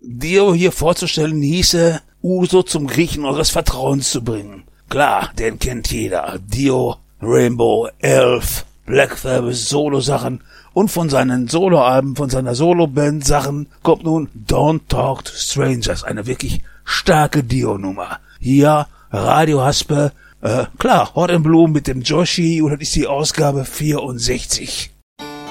Dio hier vorzustellen hieße, Uso zum Griechen eures Vertrauens zu bringen. Klar, den kennt jeder. Dio, Rainbow, Elf, Black Sabbath Solo-Sachen und von seinen Soloalben, von seiner Solo-Band-Sachen kommt nun Don't Talk to Strangers, eine wirklich starke Dio-Nummer. Hier, Radio Haspe, klar, Hot and Blue mit dem Joshi und das ist die Ausgabe 64.